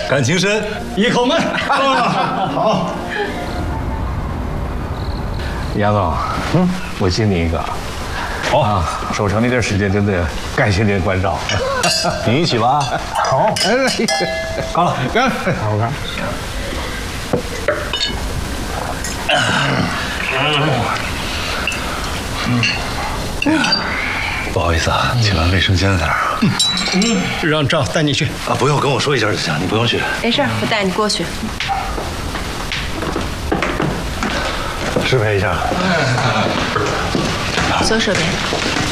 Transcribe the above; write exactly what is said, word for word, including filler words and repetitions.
感情深，一口闷。好。 杨总，嗯，我敬你一个。好啊，守城那段时间真的感谢您的关照。 你一起吧。 好，哎，干了，干，好干。 不好意思啊，请完卫生间在哪儿啊？ 嗯，让赵带你去啊，不用，跟我说一下就行，你不用去。 没事，我带你过去。 适配一下。 左手边。